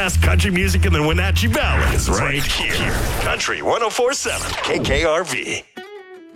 best country music in the Wenatchee Valley is right here. Country 104.7 KKRV.